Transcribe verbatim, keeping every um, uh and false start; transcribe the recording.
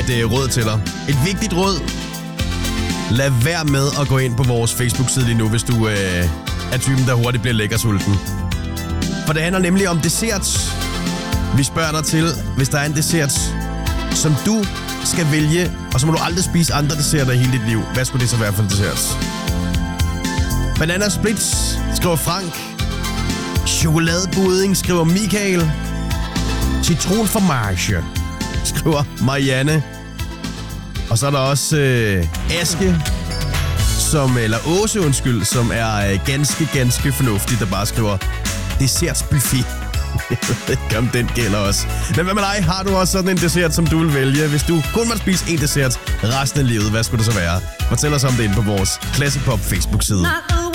et øh, råd til dig. Et vigtigt råd. Lad være med at gå ind på vores Facebook-side lige nu, hvis du øh, er typen, der hurtigt bliver lækkersulten. For det handler nemlig om dessert. Vi spørger dig til, hvis der er en dessert, som du skal vælge, og så må du aldrig spise andre desserter i hele dit liv. Hvad skulle det så være for en dessert? Banana splits, skriver Frank. Chokoladebudding, skriver Michael. Citronformage, skriver Marianne. Og så er der også øh, Aske, som, eller Åse, undskyld, som er øh, ganske, ganske fornuftig, der bare skriver dessertsbuffet. Jeg ved ikke, om den gælder også. Men hvad med dig? Har du også sådan en dessert, som du vil vælge? Hvis du kun må spise en dessert resten af livet, hvad skulle det så være? Fortæl os om det inde på vores Classic Pop Facebook-side.